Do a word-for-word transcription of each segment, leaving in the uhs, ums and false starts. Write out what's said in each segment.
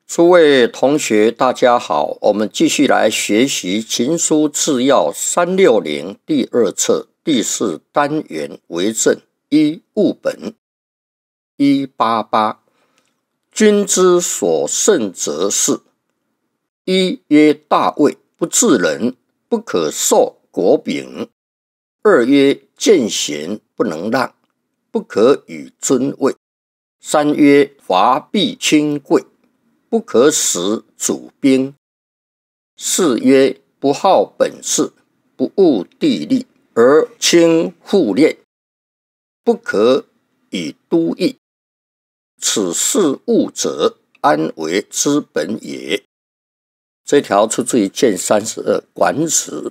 诸位同学，大家好，我们继续来学习《秦书治要》三六零第二册第四单元为政一务本一八八。君之所慎则是：一曰大位，不治人，不可受国柄；二曰见贤，不能让，不可与尊位；三曰伐必亲贵，不可使主兵；四曰不好本事，不务地利，而轻户练，不可以都邑。此四务者，安为之本也。这条出自于卷三十二管子。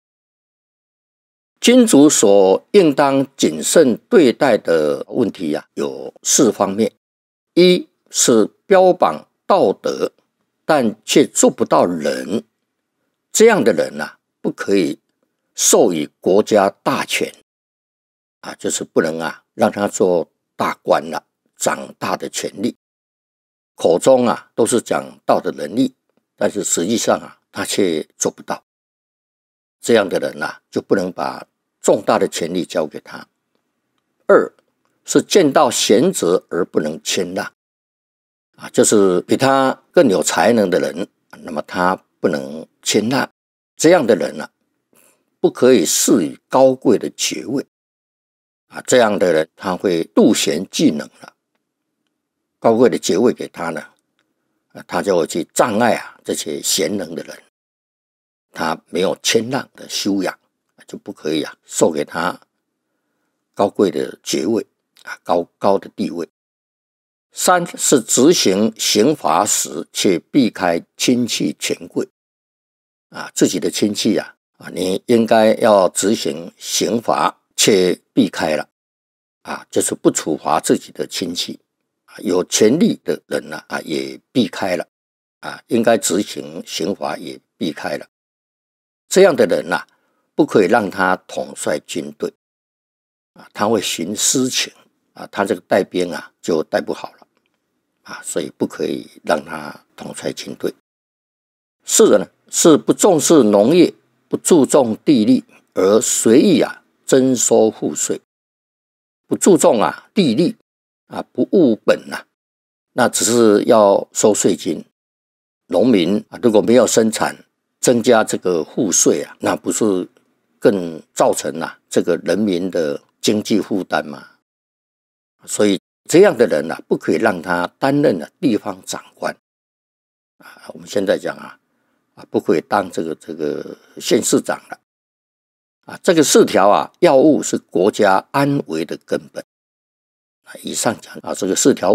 君主所应当谨慎对待的问题啊，有四方面：一是标榜道德，但却做不到人，这样的人啊，不可以授予国家大权啊，就是不能啊让他做大官了，掌大的权力，口中啊都是讲道的能力，但是实际上啊他却做不到。这样的人啊，就不能把重大的权力交给他。二是见到贤者而不能谦让啊，就是比他更有才能的人，那么他不能谦让。这样的人啊，不可以赐予高贵的爵位啊，这样的人他会妒贤嫉能了。高贵的爵位给他呢，啊，他就会去障碍啊这些贤能的人。他没有谦让的修养，就不可以啊授给他高贵的爵位啊，高高的地位。三是执行刑罚时，且避开亲戚权贵啊，自己的亲戚啊啊，你应该要执行刑罚，却避开了啊，就是不处罚自己的亲戚。有权力的人呢啊，也避开了啊，应该执行刑罚也避开了。这样的人啊，不可以让他统帅军队啊，他会徇私情啊，他这个带兵啊就带不好了啊，所以不可以让他统帅军队。四呢是不重视农业，不注重地利，而随意啊征收赋税，不注重啊地利啊，不务本啊，那只是要收税金。农民啊如果没有生产，增加这个赋税啊，那不是更造成啊这个人民的经济负担吗？所以这样的人啊，不可以让他担任了地方长官啊。我们现在讲啊，啊不可以当这个这个县市长了啊。这个四条啊要务是国家安危的根本啊。以上讲啊，这个四条